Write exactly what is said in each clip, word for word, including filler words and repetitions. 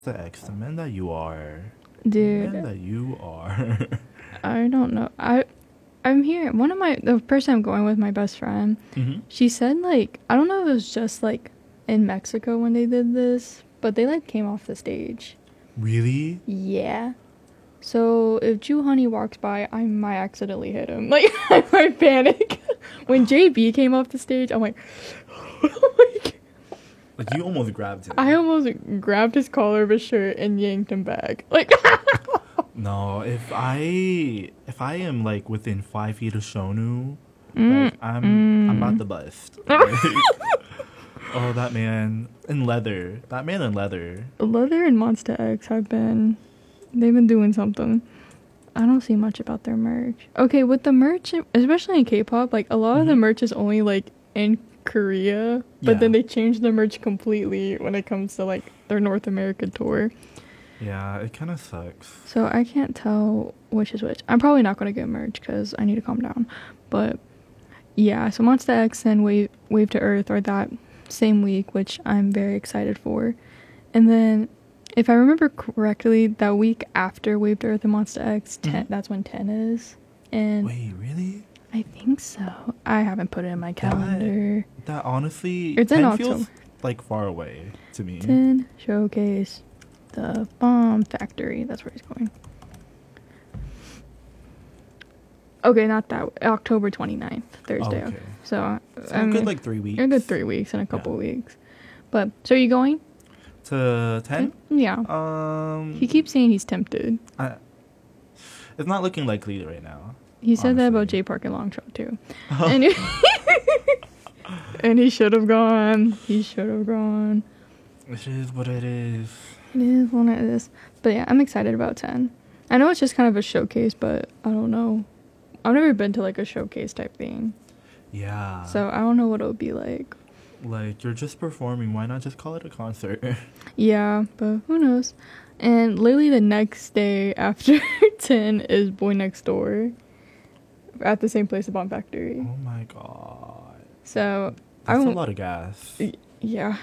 The ex, the man that you are. Dude, Man that you are. I don't know. I I'm here. One of my the person I'm going with, my best friend, hmm she said like I don't know if it was just like in Mexico when they did this, but they like came off the stage. Really? Yeah. So if Jew Honey walks by, I might accidentally hit him. Like I might panic. When J B came off the stage, I'm like, like Like you almost grabbed him. I almost grabbed his collar of his shirt and yanked him back. Like No, if I if I am like within five feet of Shonu, Mm, like I'm mm. I'm about to bust. Like, oh, that man in leather. That man in leather. Leather and Monster X have been, they've been doing something. I don't see much about their merch. Okay, with the merch, especially in K-pop, like a lot of the Mhm. merch is only like in Korea, but Yeah. then they change the merch completely when it comes to like their North American tour. Yeah, it kind of sucks. So I can't tell which is which. I'm probably not gonna get merch because I need to calm down. But yeah, so Monster X and Wave Wave to Earth are that same week, which I'm very excited for. And then, if I remember correctly, that week after Wave to Earth and Monster X, ten, Mhm. that's when ten is. And Wait, really? I think so. I haven't put it in my calendar. That honestly, It's in ten October. feels like far away to me. ten Showcase the Bomb Factory. That's where he's going. Okay, not that. October twenty-ninth, Thursday. Oh, okay. So, So I a mean, good like three weeks. a good three weeks and a couple Yeah. weeks. But, so are you going? To ten? Yeah. Um, He keeps saying he's tempted. I, it's not looking likely right now. He said that about honestly. J Park and Longshot too. And, he- and he should have gone. He should have gone. It is what it is. It is what it is. But yeah, I'm excited about ten. I know it's just kind of a showcase, but I don't know. I've never been to like a showcase type thing. Yeah. So I don't know what it would be like. Like, you're just performing. Why not just call it a concert? Yeah, but who knows? And literally the next day after ten is Boy Next Door at the same place, the Bomb Factory. Oh my god. So I That's a won't- lot of gas. Yeah.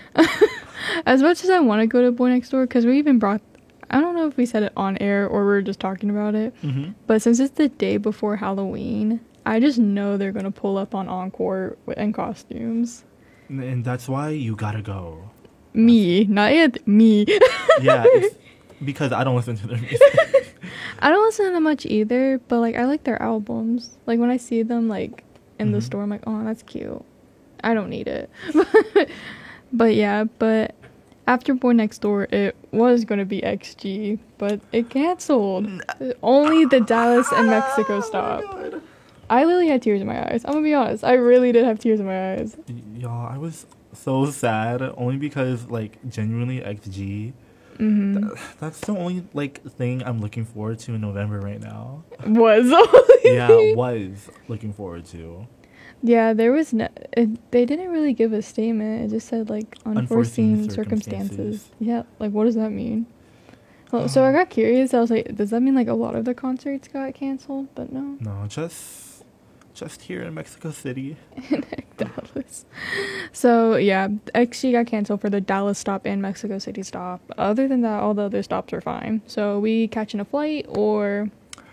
As much as I want to go to Boy Next Door, because we even brought, I don't know if we said it on air or we were just talking about it, Mm-hmm. but since it's the day before Halloween, I just know they're going to pull up on Encore wi- in costumes. And that's why you gotta go. Me, not yet, me. Yeah, it's because I don't listen to their music. I don't listen to them much either, but like I like their albums. Like when I see them like in the Mhm. store, I'm like, oh, that's cute. I don't need it. But yeah, but after Boy Next Door, it was going to be X G, but it canceled. Only the Dallas and Mexico stop. I literally had tears in my eyes. I'm gonna be honest. I really did have tears in my eyes. Y- Y'all, I was so sad only because, like, genuinely X G. hmm th- that's the only, like, thing I'm looking forward to in November right now. Was Yeah, was looking forward to. yeah. There was no. It, they didn't really give a statement. It just said like unforeseen, Unforeseen circumstances. circumstances. Yeah. Like what does that mean? Well, so I got curious. I was like, does that mean like a lot of the concerts got canceled? But no. No, just just here in Mexico City. Dallas. So yeah, X G got canceled for the Dallas stop and Mexico City stop. Other than that, all the other stops were fine. So we catching a flight or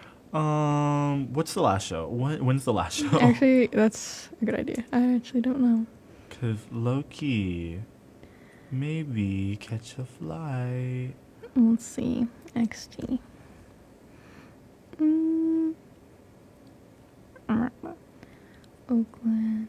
Um, what's the last show? When, when's the last show? actually that's a good idea. I actually don't know. Cause low key, maybe catch a flight. Let's see. X G. Mm. Oakland.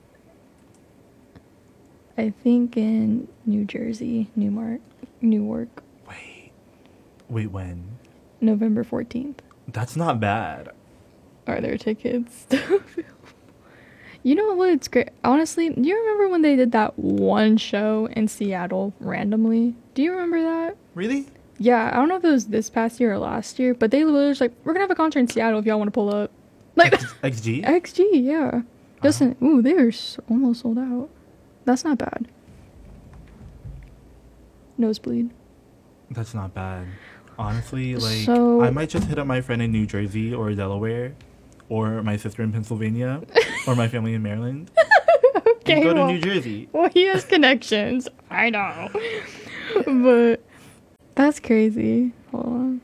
I think in New Jersey, Newmark, Newark, Wait, wait, when? November fourteenth. That's not bad. Are there tickets still available? You know what? It's great. Honestly, do you remember when they did that one show in Seattle randomly? Do you remember that? Really? Yeah, I don't know if it was this past year or last year, but they literally was like, we're gonna have a concert in Seattle if y'all want to pull up. Like, X G? X G, yeah. Listen, ooh, they are s almost sold out. That's not bad. Nosebleed. That's not bad. Honestly, like, So- I might just hit up my friend in New Jersey or Delaware, or my sister in Pennsylvania, or my family in Maryland. Okay, and go well, to New Jersey. well, he has connections. I know. But That's crazy. Hold on.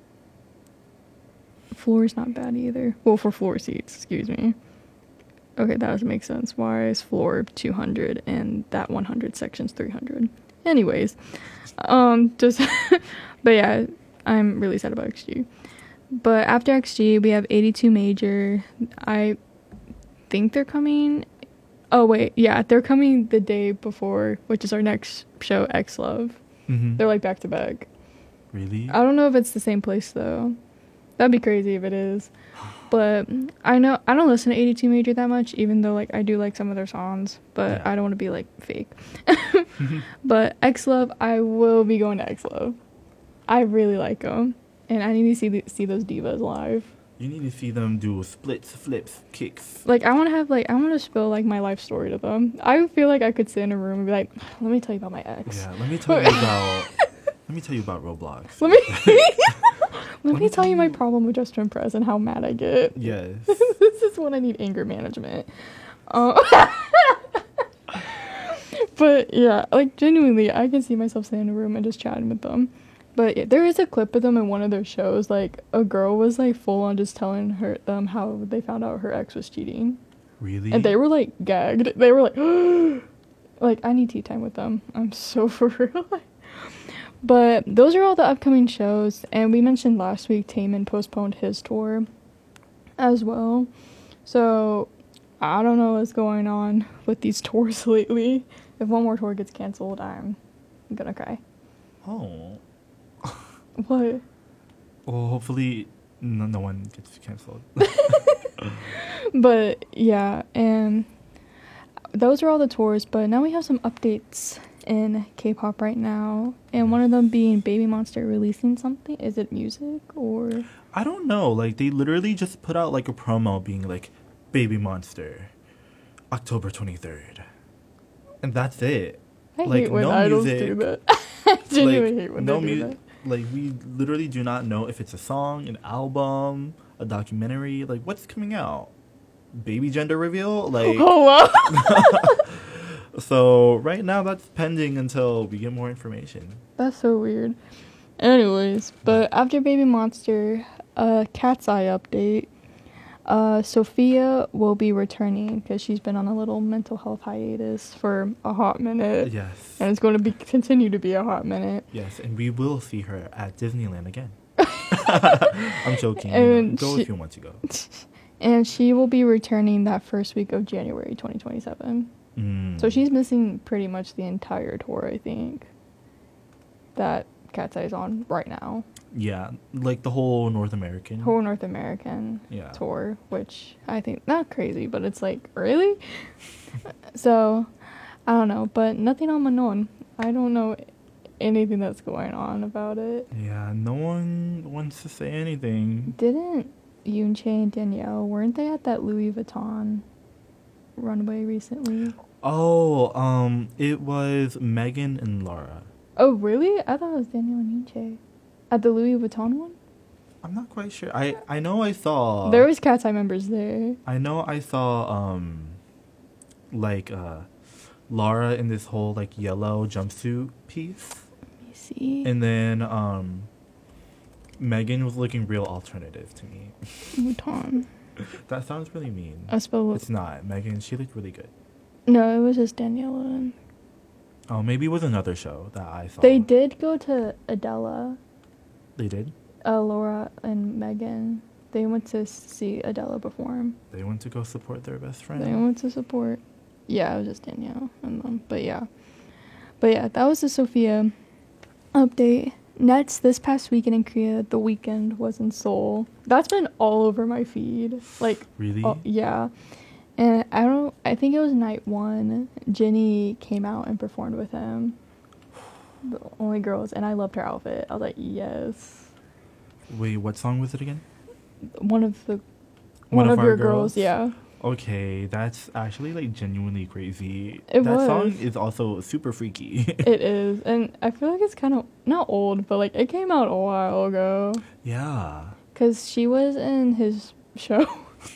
Floor's not bad either. Well, for floor seats, excuse me. Okay, that doesn't make sense. Why is floor two hundred and that one hundred section's three hundred? Anyways, um, just, but yeah, I'm really sad about X G. But after X G, we have eighty-two Major. I think they're coming. Oh, wait. Yeah, they're coming the day before, which is our next show, X Love. Mm-hmm. They're like back to back. Really? I don't know if it's the same place, though. That'd be crazy if it is. But I know I don't listen to eighty-two Major that much, even though like I do like some of their songs. But Yeah. I don't want to be like fake. But X Love, I will be going to X Love. I really like them. And I need to see the, see those divas live. You need to see them do splits, flips, kicks. Like, I want to have, like, I want to spill, like, my life story to them. I feel like I could sit in a room and be like, let me tell you about my ex. Yeah, let me tell you about. Let me tell you about Roblox. Let me, let, Let me me tell tell you my you- problem with Just to Impress and how mad I get. Yes. This is when I need anger management. Uh, but, yeah, like, genuinely, I can see myself sitting in a room and just chatting with them. But yeah, there is a clip of them in one of their shows. Like, a girl was, like, full on just telling her them how they found out her ex was cheating. Really? And they were, like, gagged. They were like, like, I need tea time with them. I'm so for real. But those are all the upcoming shows. And we mentioned last week Taemin postponed his tour as well. So, I don't know what's going on with these tours lately. If one more tour gets canceled, I'm gonna cry. Oh. What? Well, hopefully no, no one gets canceled. But yeah, and those are all the tours. But now we have some updates in K-pop right now, and one of them being Baby Monster releasing something. Is it music or? I don't know. Like, they literally just put out, like, a promo being like, Baby Monster, October twenty-third. And that's it. I Like, hate when no idols music. do that. I genuinely Like, hate when no they do mu- that. Like, we literally do not know if it's a song, an album, a documentary. Like, what's coming out? Baby gender reveal? Like, Hello. so right now that's pending until we get more information. That's so weird. Anyways, but after Baby Monster, uh, Cat's Eye update. Uh, Sophia will be returning because she's been on a little mental health hiatus for a hot minute. Yes. And it's going to be continue to be a hot minute. Yes, and we will see her at Disneyland again. I'm joking. You know, And go she- if you want to go. And she will be returning that first week of January twenty twenty-seven. Mm. So she's missing pretty much the entire tour, I think, that Cat's Eye is on right now. Yeah, like the whole North American. Whole North American Yeah. tour, which I think, not crazy, but it's like, really? So, I don't know, but nothing on Manon. I don't know anything that's going on about it. Yeah, no one wants to say anything. Didn't Yoonchae and Danielle, weren't they at that Louis Vuitton runway recently? Oh, um, it was Megan and Laura. Oh, really? I thought it was Danielle and Yoonchae. At the Louis Vuitton one? I'm not quite sure. I I know I saw. There was Cat's Eye members there. I know I saw um, like uh, Laura in this whole like yellow jumpsuit piece, Let me see. and then um, Megan was looking real alternative to me. Vuitton. That sounds really mean. I spelled It's not. Megan, she looked really good. No, it was just Daniela. And Oh, maybe it was another show that I saw. they did go to Adela. They did? Uh, Laura and Megan. They went to see Adela perform. They went to go support their best friend. They went to support. Yeah, it was just Danielle and them. But yeah. But yeah, that was the Sophia update. Next, this past weekend in Korea, The Weeknd was in Seoul. That's been all over my feed. Like, Really? oh, yeah. And I don't, I think it was night one. Jenny came out and performed with him. The only girls, and I loved her outfit. I was like, yes. Wait, what song was it again? One of the, one, of, our your girls, yeah. Okay, that's actually like genuinely crazy. It that was. song is also super freaky. It is, and I feel like it's kind of not old, but like it came out a while ago. Yeah. Cause she was in his show.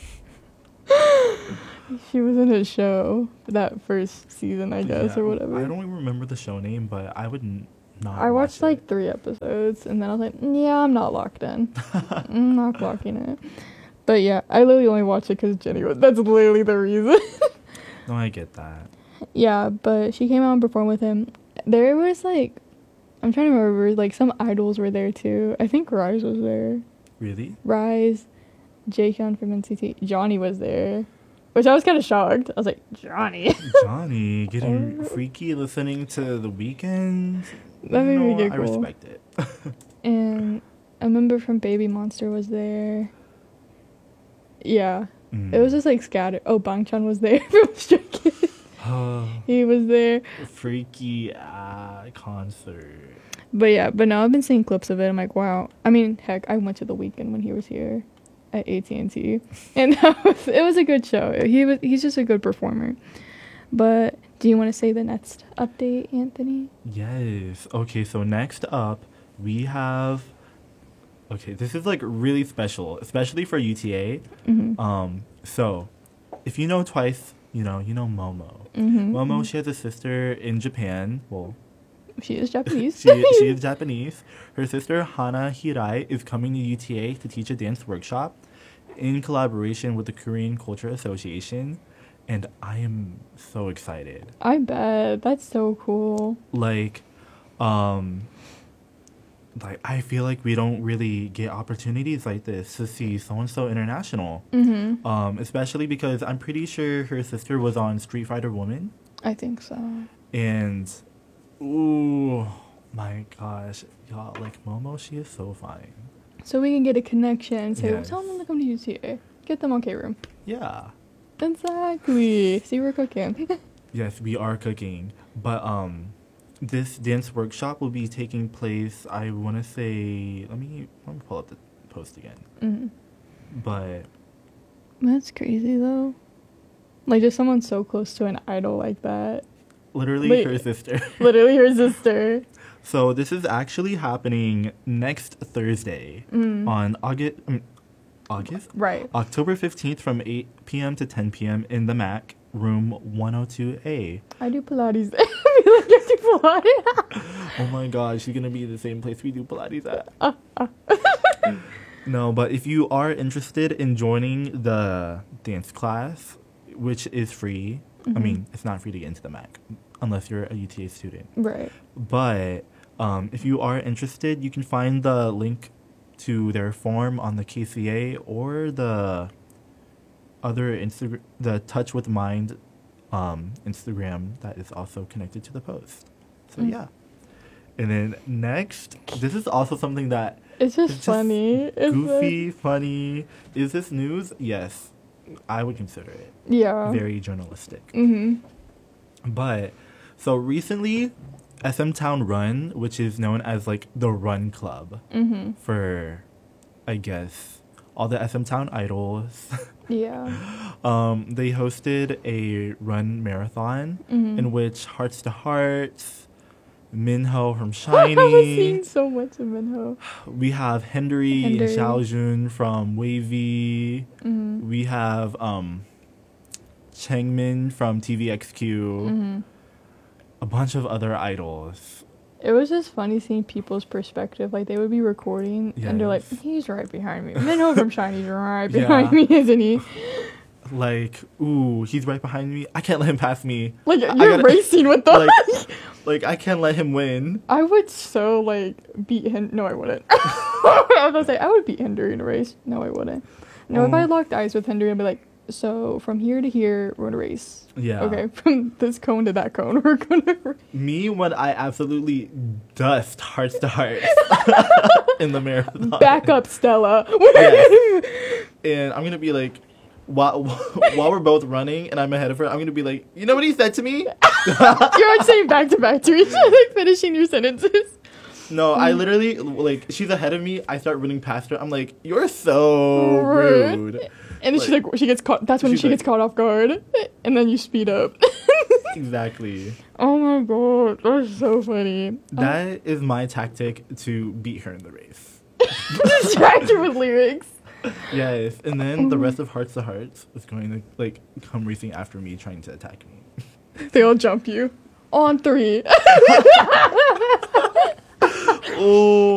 She was in his show that first season, I guess, Yeah, or whatever. I don't even remember the show name, but I would n- not. I watched watch like three episodes, and then I was like, yeah, I'm not locked in. I'm not locking it. But yeah, I literally only watched it because Jenny was. That's literally the reason. No, I get that. Yeah, but she came out and performed with him. There was like, I'm trying to remember, like some idols were there too. I think Rise was there. Really? Rise, Jaehyun from N C T, Johnny was there, which I was kind of shocked. I was like, Johnny. Johnny getting freaky, listening to The Weeknd. That made me No, get I cool. respect it. And a member from Baby Monster was there. Yeah, Mm. it was just like scattered. Oh, Bangchan was there from Stray Kids. He was there. Freaky uh, concert. But yeah, but now I've been seeing clips of it. I'm like, wow. I mean, heck, I went to The Weeknd when he was here at A T and T, and that was, it was a good show. He was he's just a good performer. But do you want to say the next update, Anthony? Yes. Okay, so next up, we have... Okay, this is, like, really special, especially for U T A. Mm-hmm. Um, so, if you know Twice, you know, you know Momo. Mm-hmm. Momo, she has a sister in Japan. Well, She is Japanese. she, she is Japanese. Her sister, Hana Hirai, is coming to U T A to teach a dance workshop in collaboration with the Korean Culture Association. And I am so excited. I bet. That's so cool. Like, um... Like, I feel like we don't really get opportunities like this to see someone so international. Mm-hmm. Um, especially because I'm pretty sure her sister was on Street Fighter Woman. I think so. And, ooh, my gosh. Y'all, like, Momo, she is so fine. So we can get a connection. Say, well, Yes. tell them to come to U T A. Get them on K-Room. Yeah. Exactly. See, we're cooking. Yes, we are cooking. But, um... this dance workshop will be taking place, I want to say... Let me, let me pull up the post again. Mm-hmm. But... That's crazy, though. Like, just someone so close to an idol like that. Literally Wait. her sister. Literally her sister. So this is actually happening next Thursday Mm. on August... Um, August? Right. October fifteenth from eight p.m. to ten p.m. in the Mac, room one oh two A. I do Pilates. I feel like I do Pilates. Oh my gosh, she's gonna be the same place we do Pilates at. No, but if you are interested in joining the dance class, which is free, I Mhm. mean, it's not free to get into the Mac, unless you're a U T A student. Right. But um, if you are interested, you can find the link to their form on the K C A or the other Instagram, the Touch with Mind um, Instagram that is also connected to the post. So Mm. yeah. And then next, this is also something that It's just It's just funny. It's goofy, like- funny. Is this news? Yes, I would consider it yeah. very journalistic. Mm-hmm. But so recently, S M Town Run, which is known as like the Run Club Mm-hmm. for, I guess, all the S M Town idols, Yeah. um, they hosted a run marathon Mm-hmm. in which Hearts to Hearts, Minho from I was seeing Shiny, so much of Minho. we have Henry and Henry. Xiaojun from Wavy, Mm-hmm. we have um, Changmin from T V X Q, Mm-hmm. a bunch of other idols. It was just funny seeing people's perspective. Like, they would be recording, and they're like, Yes. he's right behind me. Minho from Shiny's right Yeah. behind me, isn't he? Like, ooh, he's right behind me. I can't let him pass me. Like, I you're gotta- racing with them. Like, like I can't let him win. I would so, like, beat him. No, I wouldn't. I was gonna say, I would beat Henry in a race. No, I wouldn't. No, if Oh. I locked eyes with Henry, I'd be like, so from here to here, we're gonna race. Yeah. Okay, from this cone to that cone, we're gonna race. Me when I absolutely dust Hearts to Hearts in the marathon. Back up, Stella. Yes. And I'm gonna be like, while while we're both running and I'm ahead of her, I'm gonna be like, you know what he said to me? You're like saying back to back to each other, like finishing your sentences. No, I literally like she's ahead of me. I start running past her. I'm like, you're so Rude. rude. And then she's like, she gets caught. That's when She's she like- gets caught off guard, and then you speed up. Exactly. Oh my god, that's so funny. That is my tactic to beat her in the race. Distract her with lyrics. Yes, and then the rest of Hearts to Hearts is going to like come racing after me, trying to attack me. They all jump you. On three. Oh.